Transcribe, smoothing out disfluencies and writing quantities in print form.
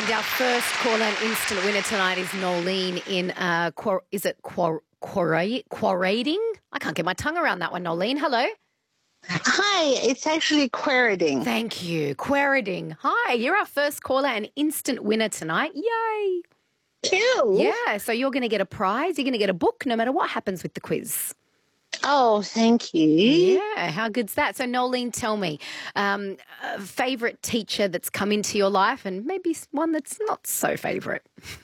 And our first caller and instant winner tonight is Nolene in, Quarrading? I can't get my tongue around that one, Nolene. Hello. Hi, it's actually Quarrading. Thank you. Quarrading. Hi, you're our first caller and instant winner tonight. Yay. Cool. Yeah, so you're going to get a prize. You're going to get a book no matter what happens with the quiz. Oh, thank you. Yeah, how good's that? So, Nolene, tell me, a favourite teacher that's come into your life and maybe one that's not so favourite.